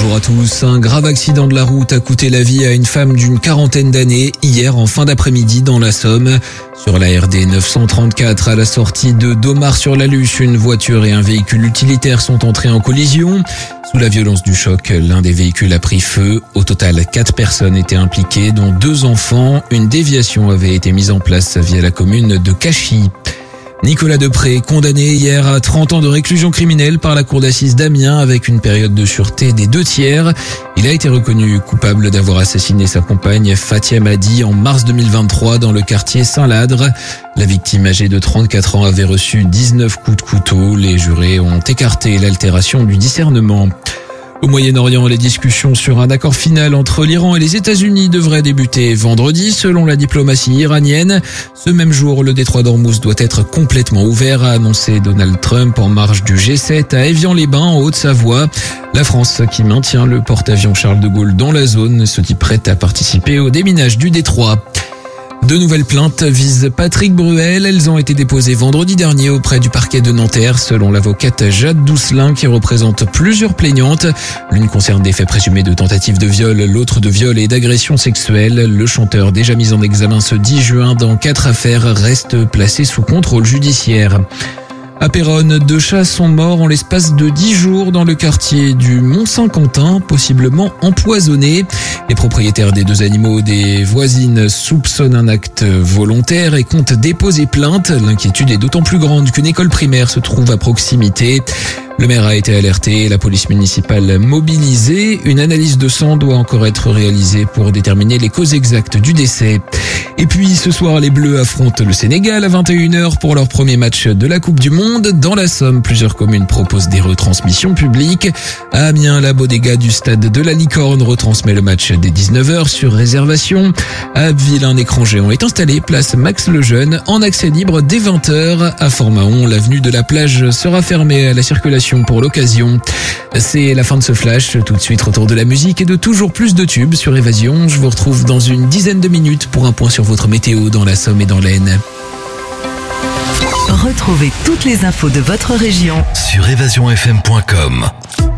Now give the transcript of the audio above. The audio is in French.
bonjour à tous. Un grave accident de la route a coûté la vie à une femme d'une quarantaine d'années hier en fin d'après-midi dans la Somme. Sur la RD 934 à la sortie de Domar-sur-la-Luche, une voiture et un véhicule utilitaire sont entrés en collision. Sous la violence du choc, l'un des véhicules a pris feu. Au total, 4 personnes étaient impliquées, dont 2 enfants. Une déviation avait été mise en place via la commune de Cachy. Nicolas Depré, condamné hier à 30 ans de réclusion criminelle par la cour d'assises d'Amiens avec une période de sûreté des 2/3. Il a été reconnu coupable d'avoir assassiné sa compagne Fatia Madi en mars 2023 dans le quartier Saint-Ladre. La victime âgée de 34 ans avait reçu 19 coups de couteau. Les jurés ont écarté l'altération du discernement. Au Moyen-Orient, les discussions sur un accord final entre l'Iran et les États-Unis devraient débuter vendredi, selon la diplomatie iranienne. Ce même jour, le détroit d'Ormuz doit être complètement ouvert, a annoncé Donald Trump en marge du G7 à Évian-les-Bains, en Haute-Savoie. La France, qui maintient le porte-avions Charles de Gaulle dans la zone, se dit prête à participer au déminage du détroit. De nouvelles plaintes visent Patrick Bruel. Elles ont été déposées vendredi dernier auprès du parquet de Nanterre, selon l'avocate Jade Doucelin, qui représente plusieurs plaignantes. L'une concerne des faits présumés de tentative de viol, l'autre de viol et d'agression sexuelle. Le chanteur, déjà mis en examen ce 10 juin dans 4 affaires, reste placé sous contrôle judiciaire. À Péronne, 2 chats sont morts en l'espace de 10 jours dans le quartier du Mont-Saint-Quentin, possiblement empoisonnés. Les propriétaires des 2 animaux des voisines soupçonnent un acte volontaire et comptent déposer plainte. L'inquiétude est d'autant plus grande qu'une école primaire se trouve à proximité. Le maire a été alerté, la police municipale mobilisée. Une analyse de sang doit encore être réalisée pour déterminer les causes exactes du décès. Et puis ce soir, les Bleus affrontent le Sénégal à 21h pour leur premier match de la Coupe du Monde. Dans la Somme, plusieurs communes proposent des retransmissions publiques. À Amiens, la bodega du stade de la Licorne retransmet le match dès 19h sur réservation. À Abbeville, un écran géant est installé, place Max Lejeune, en accès libre dès 20h. À Fort-Mahon, l'avenue de la plage sera fermée à la circulation pour l'occasion. C'est la fin de ce flash. Tout de suite, retour de la musique et de toujours plus de tubes sur Évasion. Je vous retrouve dans une dizaine de minutes pour un point sur votre météo dans la Somme et dans l'Aisne. Retrouvez toutes les infos de votre région sur évasionfm.com.